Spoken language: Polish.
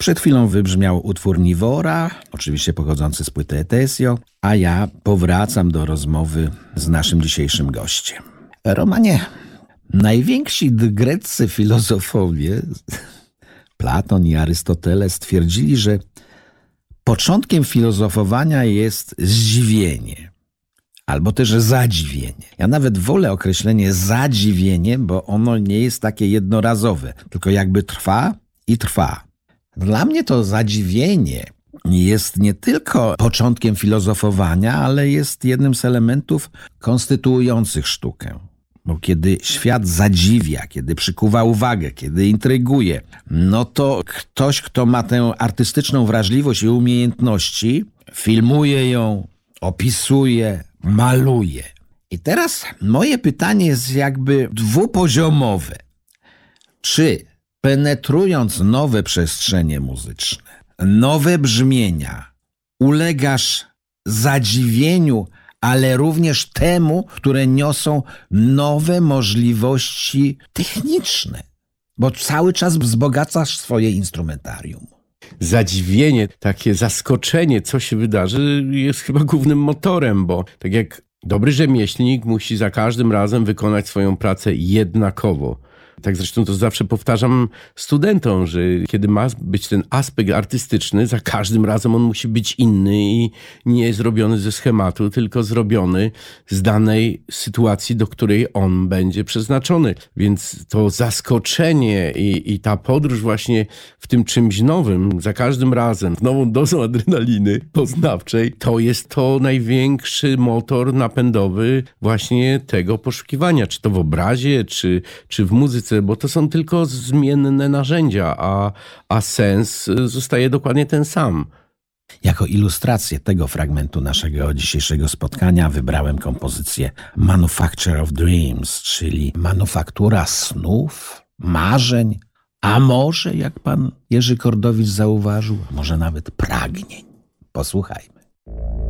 Przed chwilą wybrzmiał utwór Niwora, oczywiście pochodzący z płyty Etesio, a ja powracam do rozmowy z naszym dzisiejszym gościem. Romanie, najwięksi greccy filozofowie, Platon i Arystoteles, stwierdzili, że początkiem filozofowania jest zdziwienie, albo też zadziwienie. Ja nawet wolę określenie zadziwienie, bo ono nie jest takie jednorazowe, tylko jakby trwa i trwa. Dla mnie to zadziwienie jest nie tylko początkiem filozofowania, ale jest jednym z elementów konstytuujących sztukę. Bo kiedy świat zadziwia, kiedy przykuwa uwagę, kiedy intryguje, no to ktoś, kto ma tę artystyczną wrażliwość i umiejętności, filmuje ją, opisuje, maluje. I teraz moje pytanie jest jakby dwupoziomowe. Czy penetrując nowe przestrzenie muzyczne, nowe brzmienia, ulegasz zadziwieniu, ale również temu, które niosą nowe możliwości techniczne, bo cały czas wzbogacasz swoje instrumentarium. Zadziwienie, takie zaskoczenie, co się wydarzy, jest chyba głównym motorem, bo tak jak dobry rzemieślnik musi za każdym razem wykonać swoją pracę jednakowo. Tak zresztą to zawsze powtarzam studentom, że kiedy ma być ten aspekt artystyczny, za każdym razem on musi być inny i nie zrobiony ze schematu, tylko zrobiony z danej sytuacji, do której on będzie przeznaczony. Więc to zaskoczenie i ta podróż właśnie w tym czymś nowym, za każdym razem, z nową dozą adrenaliny poznawczej, to jest to największy motor napędowy właśnie tego poszukiwania, czy to w obrazie, czy w muzyce, bo to są tylko zmienne narzędzia, a sens zostaje dokładnie ten sam. Jako ilustrację tego fragmentu naszego dzisiejszego spotkania wybrałem kompozycję Manufacture of Dreams, czyli manufaktura snów, marzeń, a może, jak pan Jerzy Kordowicz zauważył, może nawet pragnień. Posłuchajmy.